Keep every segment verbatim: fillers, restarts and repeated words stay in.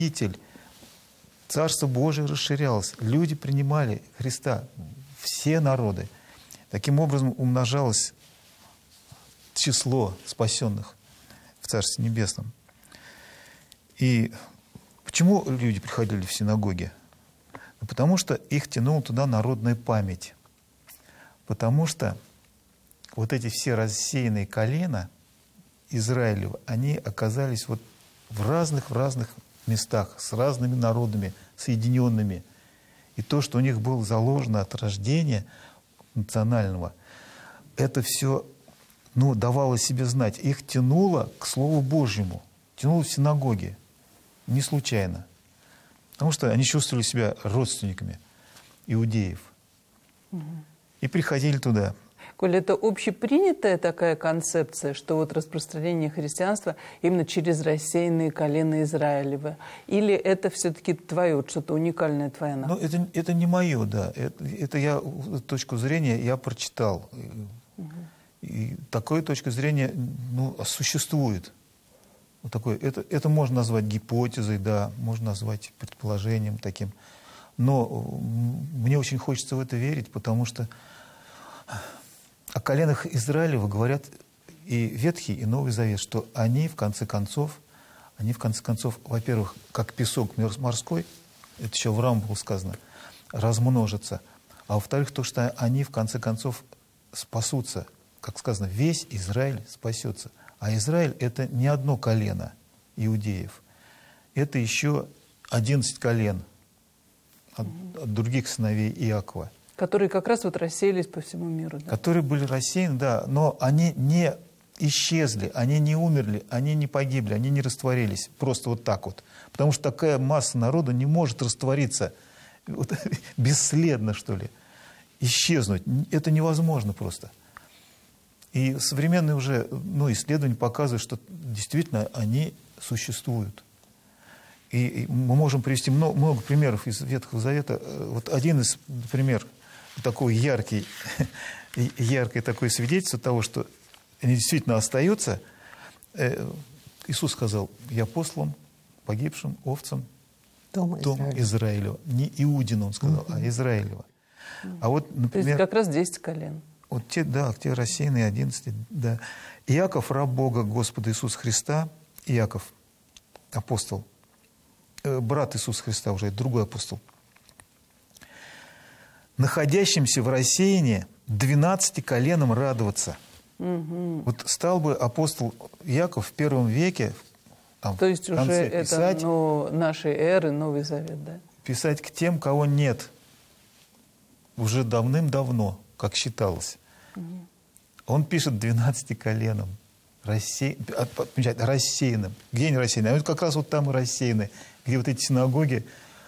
Спаситель. Царство Божие расширялось. Люди принимали Христа. Все народы. Таким образом умножалось число спасенных в Царстве Небесном. И почему люди приходили в синагоги? Потому что их тянула туда народная память. Потому что вот эти все рассеянные колена Израилева, они оказались вот в разных, в разных местах, с разными народами, соединенными. И то, что у них было заложено от рождения национального, это все, ну, давало себе знать. Их тянуло к Слову Божьему, тянуло в синагоги. Не случайно. Потому что они чувствовали себя родственниками иудеев. Угу. И приходили туда. Коль, это общепринятая такая концепция, что вот распространение христианства именно через рассеянные колена Израилева? Или это все-таки твое, вот что-то уникальное твоя наука? Ну, это, это не мое, да. Это, это я, точку зрения я прочитал. Угу. И такой точка зрения, ну, существует. Вот такое. Это, это можно назвать гипотезой, да, можно назвать предположением таким. Но мне очень хочется в это верить, потому что о коленах Израилева говорят и Ветхий, и Новый Завет, что они, в конце концов, они, в конце концов, во-первых, как песок морской, это еще в Аврааму было сказано, размножатся. А во-вторых, то, что они, в конце концов, спасутся. Как сказано, весь Израиль спасется. А Израиль — это не одно колено иудеев. Это еще одиннадцать колен от, от других сыновей Иакова. Которые как раз вот рассеялись по всему миру. Да? Которые были рассеяны, да, но они не исчезли, они не умерли, они не погибли, они не растворились. Просто вот так вот. Потому что такая масса народа не может раствориться вот, бесследно, что ли. Исчезнуть. Это невозможно просто. И современные уже, ну, исследования показывают, что действительно они существуют. И, и мы можем привести много, много примеров из Ветхого Завета. Вот один из, например, такой яркий, яркое такое свидетельство того, что они действительно остаются. Иисус сказал: «Я послан погибшим овцам Дома Израилева». Израилева. Не Иудину, он сказал, mm-hmm. а Израилева. Mm-hmm. А вот, например, то есть как раз десять колен. Вот те, да, те рассеянные одиннадцать, да. Иаков, раб Бога, Господа Иисуса Христа, Иаков, апостол, э, брат Иисуса Христа, уже другой апостол, находящимся в рассеянии двенадцати коленам радоваться. Угу. Вот стал бы апостол Иаков в первом веке, там, то есть в конце уже писать, это ну, нашей эры, Новый Завет, да? Писать к тем, кого нет, уже давным-давно, как считалось. Угу. Он пишет двенадцати коленам, рассеян, рассеянным. Где они рассеяны? А вот как раз вот там и рассеяны, где вот эти синагоги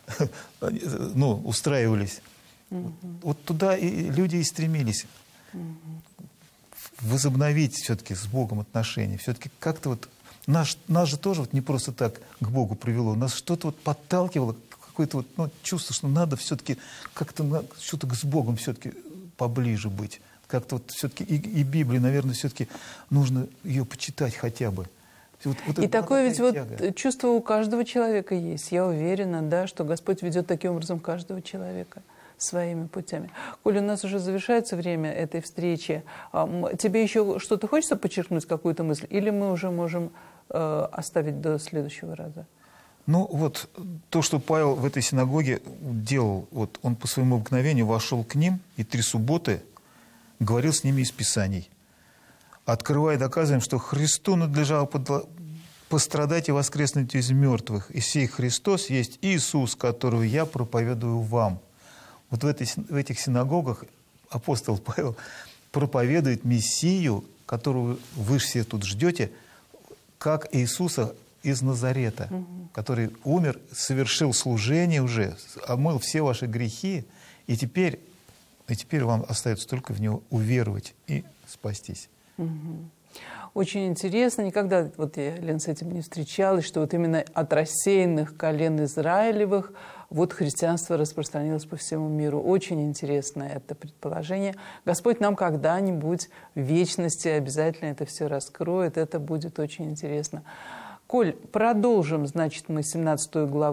ну, устраивались. Угу. Вот, вот туда и люди и стремились. Угу. Возобновить все-таки с Богом отношения. Все-таки как-то вот... Нас, нас же тоже вот не просто так к Богу привело. Нас что-то вот подталкивало, какое-то вот, ну, чувство, что надо все-таки как-то что-то с Богом все-таки поближе быть. Как-то вот все-таки и, и Библию, наверное, все-таки нужно ее почитать хотя бы. Вот, вот и такое ведь тяга. Вот чувство у каждого человека есть. Я уверена, да, что Господь ведет таким образом каждого человека своими путями. Коля, у нас уже завершается время этой встречи. Тебе еще что-то хочется подчеркнуть, какую-то мысль? Или мы уже можем э, оставить до следующего раза? Ну вот то, что Павел в этой синагоге делал, вот он по своему обыкновению вошел к ним и три субботы говорил с ними из Писаний, открывая и доказывая, что Христу надлежало пострадать и воскреснуть из мертвых. И сей Христос есть Иисус, которого я проповедую вам. Вот в, этой, в этих синагогах апостол Павел проповедует Мессию, которого вы все тут ждете, как Иисуса из Назарета, угу. который умер, совершил служение уже, омыл все ваши грехи, и теперь, и теперь вам остается только в Него уверовать и спастись. Угу. Очень интересно. Никогда вот я, Лен, с этим не встречалась, что вот именно от рассеянных колен Израилевых вот христианство распространилось по всему миру. Очень интересно это предположение. Господь нам когда-нибудь в вечности обязательно это все раскроет. Это будет очень интересно. Коль, продолжим, значит, мы семнадцатую главу.